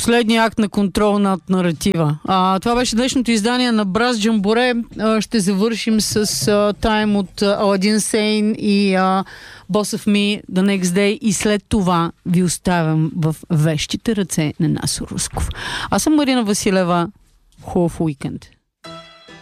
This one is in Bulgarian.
Последния акт на контрол над наратива. Това беше днешното издание на Браз Джамборе. Ще завършим с тайм от Аладин Сейн и Boss of Me The Next Day и след това ви оставям в вещите ръце на Насо Русков. Аз съм Марина Василева. Хубав уикенд!